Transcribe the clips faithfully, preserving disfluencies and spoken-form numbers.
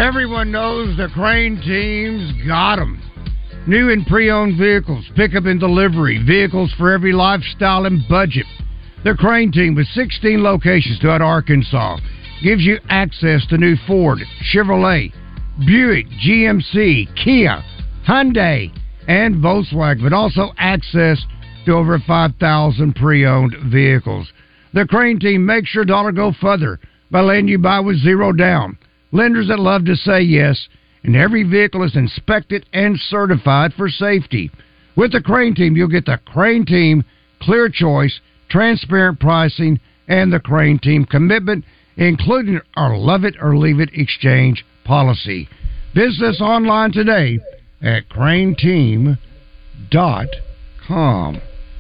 Everyone knows the Crane team's got them. New and pre-owned vehicles, pickup and delivery, vehicles for every lifestyle and budget. The Crane team, with sixteen locations throughout Arkansas, gives you access to new Ford, Chevrolet, Buick, G M C, Kia, Hyundai, and Volkswagen, but also access to over five thousand pre-owned vehicles. The Crane team makes your dollar go further by letting you buy with zero down. Lenders that love to say yes, and every vehicle is inspected and certified for safety. With the Crane team, you'll get the Crane team clear choice, transparent pricing, and the Crane team commitment, including our love it or leave it exchange policy. Visit us online today at crane team dot com.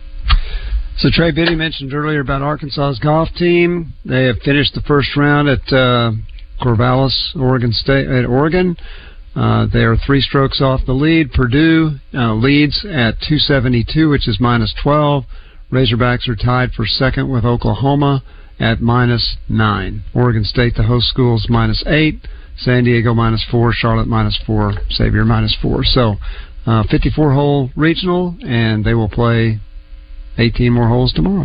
So Trey Biddy mentioned earlier about Arkansas's golf team. They have finished the first round at uh, Corvallis, Oregon State, at Oregon. Uh, they are three strokes off the lead. Purdue uh, leads at two seventy-two, which is minus twelve. Razorbacks are tied for second with Oklahoma at minus nine. Oregon State, the host school, is minus eight. San Diego minus four. Charlotte minus four. Xavier minus four. So uh, fifty-four hole regional, and they will play eighteen more holes tomorrow.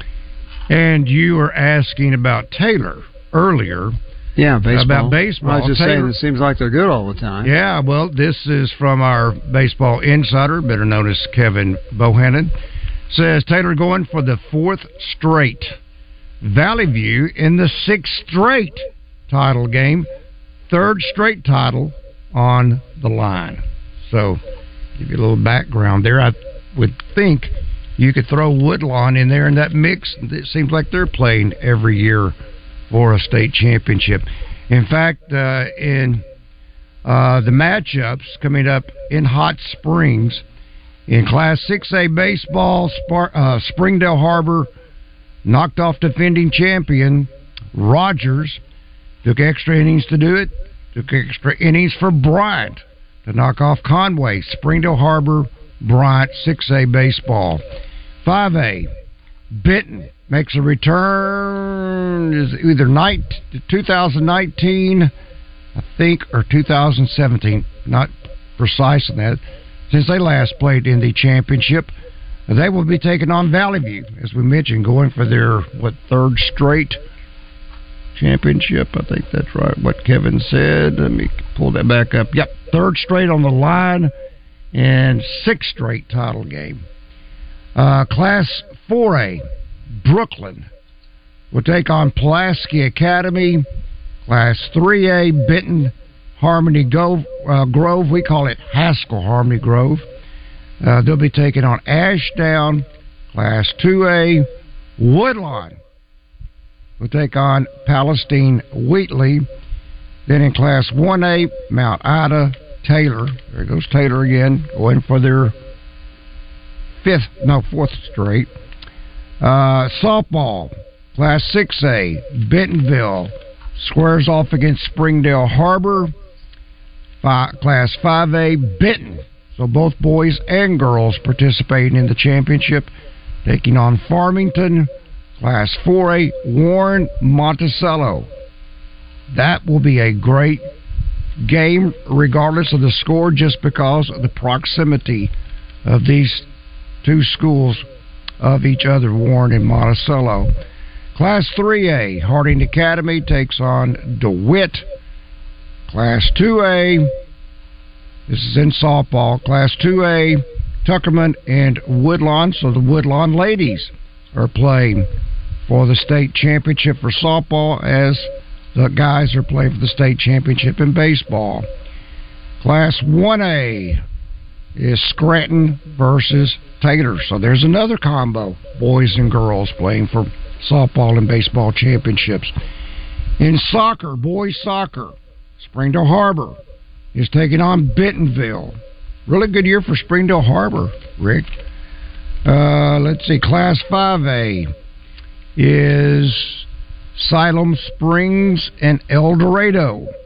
And you were asking about Taylor earlier. Yeah, baseball. About baseball. I was just Taylor, saying, it seems like they're good all the time. Yeah, well, this is from our baseball insider, better known as Kevin Bohannon. Says Taylor going for the fourth straight. Valley View in the sixth straight title game. Third straight title on the line. So, give you a little background there. I would think you could throw Woodlawn in there in that mix. It seems like they're playing every year for a state championship. In fact, uh, in uh, the matchups coming up in Hot Springs, in Class six A baseball, Spar- uh, Springdale Harbor knocked off defending champion Rogers. Took extra innings to do it. Took extra innings for Bryant to knock off Conway. Springdale Harbor, Bryant, six A baseball. five A, Benton makes a return, is either night, twenty nineteen, I think, or two thousand seventeen. Not precise on that. Since they last played in the championship, they will be taking on Valley View, as we mentioned, going for their, what, third straight championship. I think that's right, what Kevin said. Let me pull that back up. Yep, third straight on the line and sixth straight title game. Uh, Class four A, Brooklyn will take on Pulaski Academy. Class three A, Benton Harmony Grove, uh, Grove. We call it Haskell Harmony Grove. Uh, they'll be taking on Ashdown. Class two A, Woodlawn will take on Palestine Wheatley. Then in Class one A, Mount Ida, Taylor. There goes Taylor again, going for their fifth, no, fourth straight. Uh, softball, Class six A, Bentonville squares off against Springdale Harbor. Five, Class five A, Benton. So both boys and girls participating in the championship, taking on Farmington. Class four A, Warren Monticello. That will be a great game, regardless of the score, just because of the proximity of these two schools of each other, Warren and Monticello. Class three A, Harding Academy takes on DeWitt. Class two A, this is in softball. Class two A, Tuckerman and Woodlawn. So the Woodlawn ladies are playing for the state championship for softball, as the guys are playing for the state championship in baseball. Class one A is Scranton versus Taylor. So there's another combo, boys and girls playing for softball and baseball championships. In soccer, boys soccer, Springdale Harbor is taking on Bentonville. Really good year for Springdale Harbor, Rick. Uh, let's see, Class five A is Siloam Springs and El Dorado.